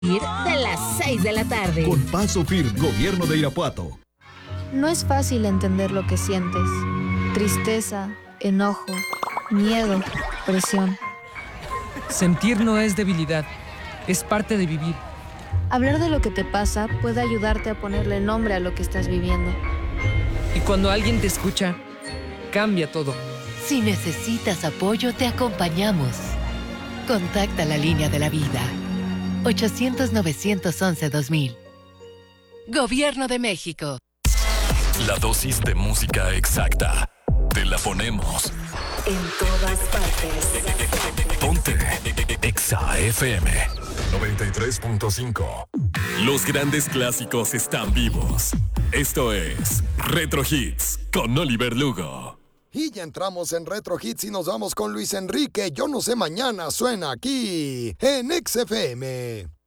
De las 6 de la tarde. Con Paso Firme, Gobierno de Irapuato. No es fácil entender lo que sientes. Tristeza, enojo, miedo, presión. Sentir no es debilidad, es parte de vivir. Hablar de lo que te pasa puede ayudarte a ponerle nombre a lo que estás viviendo. Y cuando alguien te escucha, cambia todo. Si necesitas apoyo, te acompañamos. Contacta la línea de la vida. 800-911-2000. Gobierno de México. La dosis de música exacta. Te la ponemos. En todas partes. Ponte Exa FM 93.5. Los grandes clásicos están vivos. Esto es Retro Hits con Oliver Lugo. Y ya entramos en Retro Hits y nos vamos con Luis Enrique. Yo no sé mañana, suena aquí en XFM.